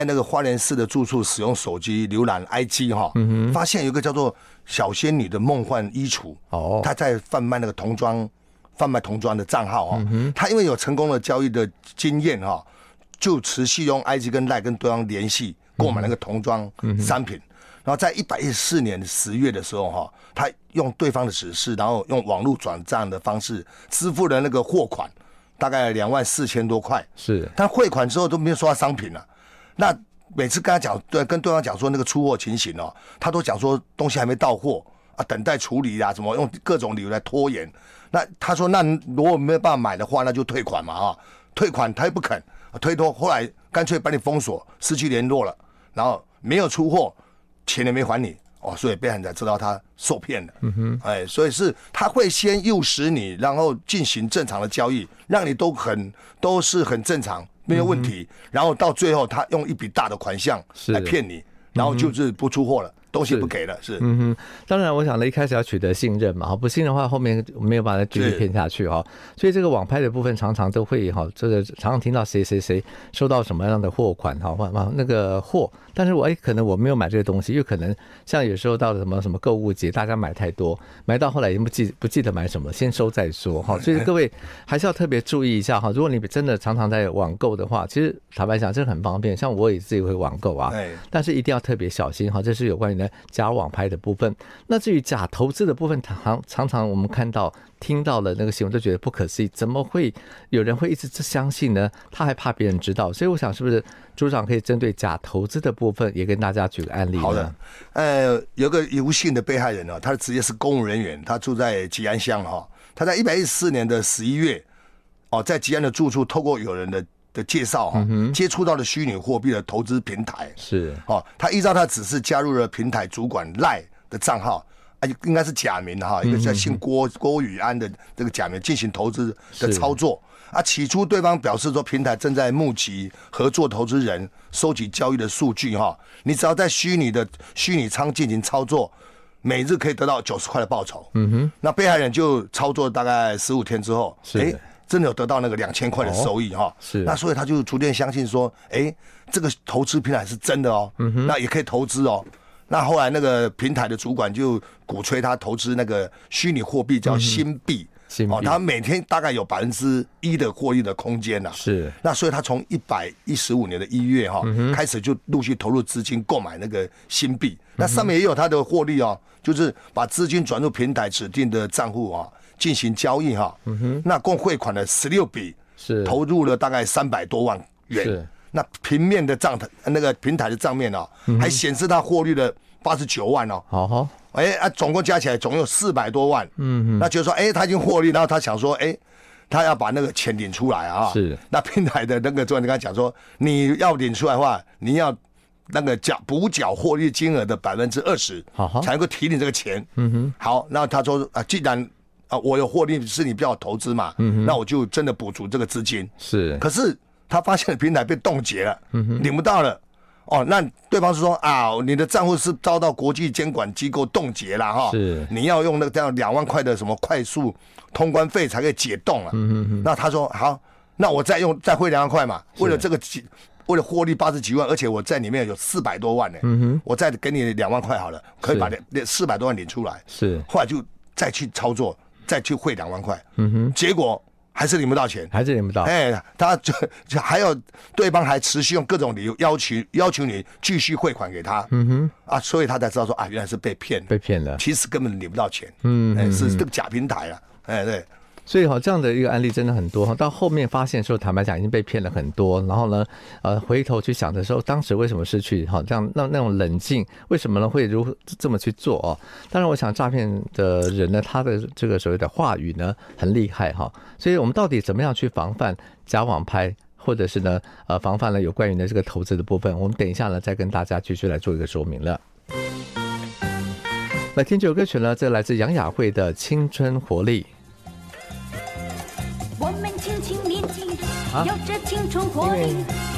那个花莲市的住处使用手机浏览 IG 哈，发现有一个叫做小仙女的梦幻衣橱，他在贩卖那个贩卖童装的账号哈，他因为有成功的交易的经验哈，就持续用 IG 跟 LINE 跟对方联系购买那个童装商品，然后在114年10月的时候哈，他用对方的指示，然后用网络转账的方式支付了那个货款，大概24000多块， 是， 但汇款之后都没有收到商品了。那每次跟他讲，跟对方讲说那个出货情形哦，他都讲说东西还没到货啊，等待处理啊，怎么用各种理由来拖延。那他说，那如果没有办法买的话，那就退款嘛啊，退款他又不肯，推脱，后来干脆把你封锁，失去联络了，然后没有出货，钱也没还你哦，所以被害人才知道他受骗了。所以是他会先诱使你，然后进行正常的交易，让你都是很正常。没有问题，然后到最后他用一笔大的款项来骗你，然后就是不出货了，东西不给了，是。 当然，我想呢，一开始要取得信任嘛，不信任的话，后面没有办法继续骗下去哈。所以这个网拍的部分常常都会哈，这个常常听到谁收到什么样的货款哈，那个货，但是可能我没有买这个东西，又可能像有时候到什么购物节，大家买太多，买到后来已经不记得买什么，先收再说哈。所以各位还是要特别注意一下哈。如果你真的常常在网购的话，其实坦白讲这很方便，像我也自己会网购啊，但是一定要特别小心哈。这是有关于呢假网拍的部分。那至于假投资的部分，常常我们看到听到了那个新闻都觉得不可思议，怎么会有人会一直相信呢？他还怕别人知道，所以我想是不是组长可以针对假投资的部分也跟大家举个案例呢？ 好的，有个吴姓的被害人他的职业是公务人员，他住在吉安乡哈，他在114年的11月在吉安的住处，透过有人的介绍接触到了虚拟货币的投资平台， 是他依照他指示加入了平台主管赖的账号。应该是假名哈，一个叫姓郭宇安的这个假名进行投资的操作起初对方表示说，平台正在募集合作投资人，收集交易的数据哈。你只要在虚拟仓进行操作，每日可以得到90块的报酬。那被害人就操作大概15天之后，真的有得到那个2000块的收益哈。 是， 那所以他就逐渐相信说，这个投资平台是真的那也可以投资那后来那个平台的主管就鼓吹他投资那个虚拟货币叫新币，他每天大概有1%的获利的空间是， 那所以他从115年的1月开始就陆续投入资金购买那个新币，那上面也有他的获利就是把资金转入平台指定的账户进行交易那共汇款了16笔， 是投入了大概300多万元。是，那平面的那个平台的账面还显示他获利了89万总共加起来总有400多万。那就是说，他已经获利，然后他想说，他要把那个钱领出来是， 那平台的那个主管就跟他讲说，你要领出来的话，你要那个补缴获利金额的20%，才能够提你这个钱。好，那他说既然我有获利，是你不要投资嘛，那我就真的补足这个资金。 是， 可是他发现平台被冻结了，领不到了。那对方是说你的账户是遭到国际监管机构冻结了是， 你要用那个这样2万块的什么快速通关费才可以解冻那他说好，那我再汇2万块嘛，为了获利80几万，而且我在里面有400多万呢，我再给你2万块好了，可以把400多万领出来。 是， 后来就再去操作，再去汇2万块，结果还是领不到钱， 还是领不到。 他就还有对方还持续用各种理由要求你继续汇款给他。所以他才知道说原来是被骗了，其实根本领不到钱。是这个假平台了。对。 所以这样的一个案例真的很多，到后面发现的时候，坦白讲已经被骗了很多，然后呢，回头去想的时候，当时为什么失去这样那种冷静，为什么呢会这么去做当然，我想诈骗的人呢，他的这个所谓的话语呢很厉害所以我们到底怎么样去防范假网拍，或者是呢防范了有关于呢这个投资的部分，我们等一下呢再跟大家继续来做一个说明了。来听这首歌曲呢，这来自杨雅慧的《青春活力》。 我们轻轻年轻，有着青春活力，